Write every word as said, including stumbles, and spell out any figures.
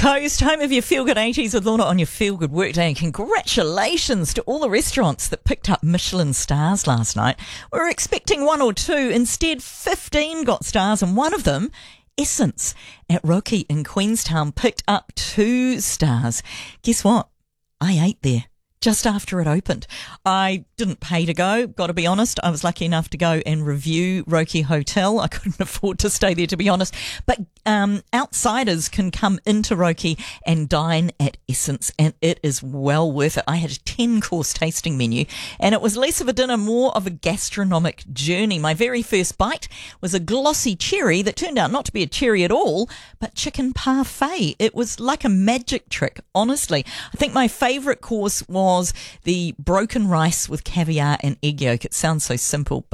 Coast, home of your Feel Good eighties with Lorna on your Feel Good Workday. And congratulations to all the restaurants that picked up Michelin stars last night. We were expecting one or two. Instead, fifteen got stars, and one of them, Essence at Roki in Queenstown, picked up two stars. Guess what? I ate there just after it opened. I didn't pay to go, got to be honest. I was lucky enough to go and review Roki Hotel. I couldn't afford to stay there, to be honest. But um, outsiders can come into Roki and dine at Essence, and it is well worth it. I had a ten-course tasting menu, and it was less of a dinner, more of a gastronomic journey. My very first bite was a glossy cherry that turned out not to be a cherry at all, but chicken parfait. It was like a magic trick, honestly. I think my favourite course was was the broken rice with caviar and egg yolk. It sounds so simple, but